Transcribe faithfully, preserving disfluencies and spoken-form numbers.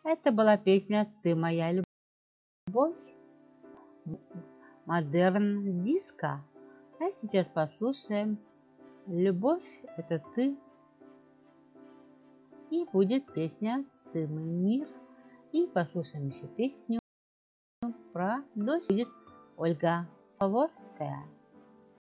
Это была песня «Ты моя любовь», модерн диско. А сейчас послушаем «Любовь – это ты». И будет песня «Ты мой мир». И послушаем еще песню про дочь. Будет Ольга Фаворская.